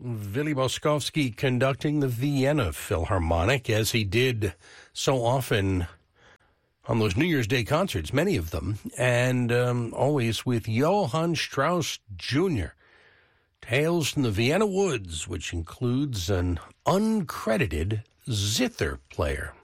Vili Boskovsky conducting the Vienna Philharmonic, as he did so often on those New Year's Day concerts, many of them, and always with Johann Strauss Jr. Tales from the Vienna Woods, which includes an uncredited zither player.